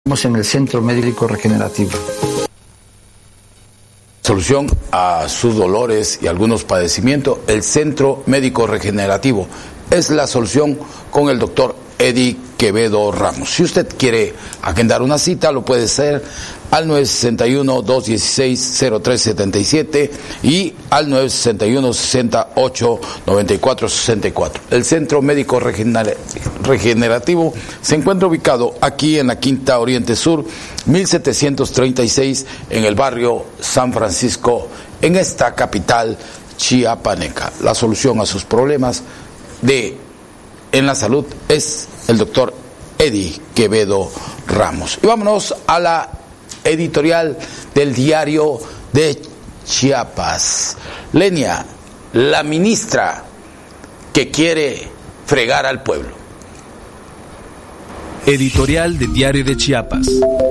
En el Centro Médico Regenerativo. Solución a sus dolores y algunos padecimientos, el Centro Médico Regenerativo es la solución con el doctor Eddie Quevedo Ramos. Si usted quiere agendar una cita, lo puede hacer al 961-216-0377 y al 961-68-9464. El Centro Médico Regenerativo se encuentra ubicado aquí en la Quinta Oriente Sur, 1736, en el barrio San Francisco, en esta capital chiapaneca. La solución a sus problemas en la salud es el doctor Eddie Quevedo Ramos. Y vámonos a la editorial del Diario de Chiapas. Lenia, la ministra que quiere fregar al pueblo. Editorial del Diario de Chiapas.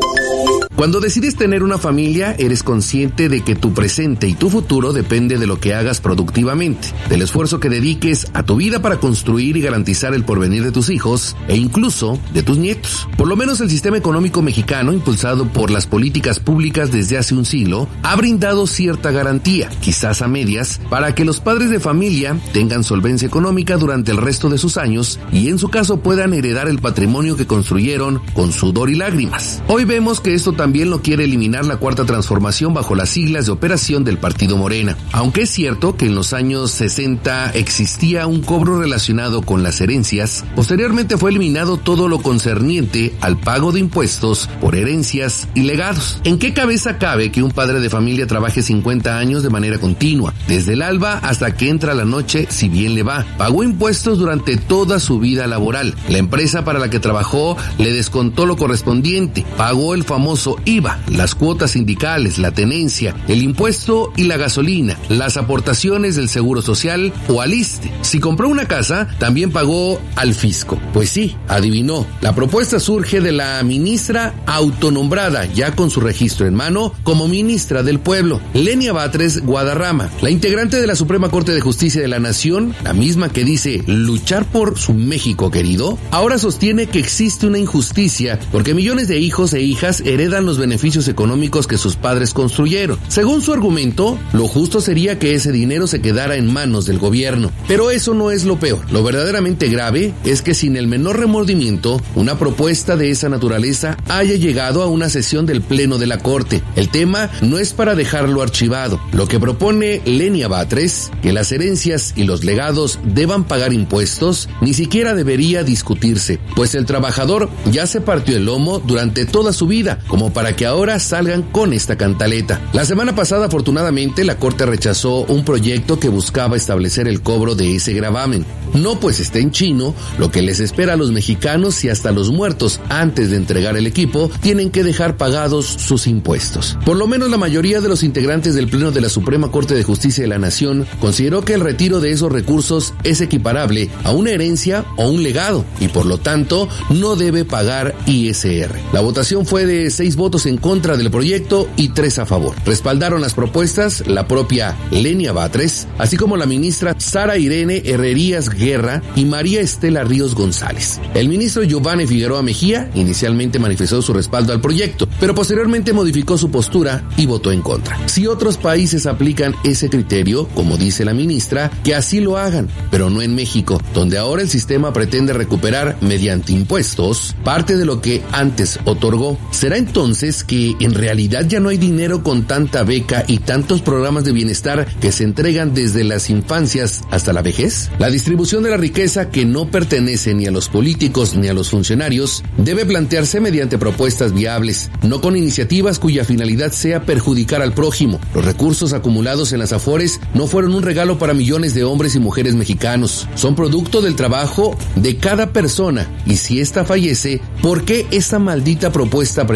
Cuando decides tener una familia, eres consciente de que tu presente y tu futuro depende de lo que hagas productivamente, del esfuerzo que dediques a tu vida para construir y garantizar el porvenir de tus hijos e incluso de tus nietos. Por lo menos el sistema económico mexicano, impulsado por las políticas públicas desde hace un siglo, ha brindado cierta garantía, quizás a medias, para que los padres de familia tengan solvencia económica durante el resto de sus años y en su caso puedan heredar el patrimonio que construyeron con sudor y lágrimas. Hoy vemos que esto también lo quiere eliminar la Cuarta Transformación bajo las siglas de operación del Partido Morena. Aunque es cierto que en los años 60 existía un cobro relacionado con las herencias, posteriormente fue eliminado todo lo concerniente al pago de impuestos por herencias y legados. ¿En qué cabeza cabe que un padre de familia trabaje 50 años de manera continua, desde el alba hasta que entra la noche, si bien le va? Pagó impuestos durante toda su vida laboral. La empresa para la que trabajó le descontó lo correspondiente, pagó el famoso IVA, las cuotas sindicales, la tenencia, el impuesto y la gasolina, las aportaciones del Seguro Social o al ISSSTE. Si compró una casa, también pagó al fisco. Pues sí, adivinó. La propuesta surge de la ministra autonombrada, ya con su registro en mano, como ministra del Pueblo, Lenia Batres Guadarrama, la integrante de la Suprema Corte de Justicia de la Nación, la misma que dice luchar por su México querido, ahora sostiene que existe una injusticia porque millones de hijos e hijas heredan los beneficios económicos que sus padres construyeron. Según su argumento, lo justo sería que ese dinero se quedara en manos del gobierno. Pero eso no es lo peor. Lo verdaderamente grave es que sin el menor remordimiento, una propuesta de esa naturaleza haya llegado a una sesión del Pleno de la Corte. El tema no es para dejarlo archivado. Lo que propone Lenia Batres, que las herencias y los legados deban pagar impuestos, ni siquiera debería discutirse, pues el trabajador ya se partió el lomo durante toda su vida, como para que ahora salgan con esta cantaleta. La semana pasada, afortunadamente, la Corte rechazó un proyecto que buscaba establecer el cobro de ese gravamen. No pues está en chino lo que les espera a los mexicanos y hasta los muertos antes de entregar el equipo tienen que dejar pagados sus impuestos. Por lo menos la mayoría de los integrantes del Pleno de la Suprema Corte de Justicia de la Nación consideró que el retiro de esos recursos es equiparable a una herencia o un legado y por lo tanto no debe pagar ISR. La votación fue de 6 votos en contra del proyecto y 3 a favor. Respaldaron las propuestas la propia Lenia Batres, así como la ministra Sara Irene Herrerías Guerra y María Estela Ríos González. El ministro Giovanni Figueroa Mejía inicialmente manifestó su respaldo al proyecto, pero posteriormente modificó su postura y votó en contra. Si otros países aplican ese criterio, como dice la ministra, que así lo hagan, pero no en México, donde ahora el sistema pretende recuperar mediante impuestos parte de lo que antes otorgó. ¿Será entonces que en realidad ya no hay dinero con tanta beca y tantos programas de bienestar que se entregan desde las infancias hasta la vejez? La distribución de la riqueza que no pertenece ni a los políticos ni a los funcionarios debe plantearse mediante propuestas viables, no con iniciativas cuya finalidad sea perjudicar al prójimo. Los recursos acumulados en las Afores no fueron un regalo para millones de hombres y mujeres mexicanos, son producto del trabajo de cada persona y si ésta fallece, ¿por qué esta maldita propuesta pretende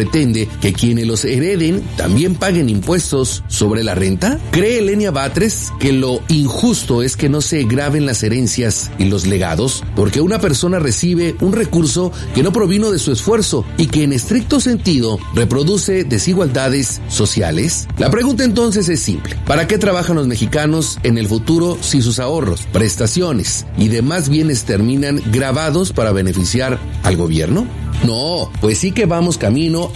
justifique que quienes los hereden también paguen impuestos sobre la renta? ¿Cree Lenia Batres que lo injusto es que no se graven las herencias y los legados porque una persona recibe un recurso que no provino de su esfuerzo y que en estricto sentido reproduce desigualdades sociales? La pregunta entonces es simple. ¿Para qué trabajan los mexicanos en el futuro si sus ahorros, prestaciones y demás bienes terminan grabados para beneficiar al gobierno? No, pues sí que vamos camino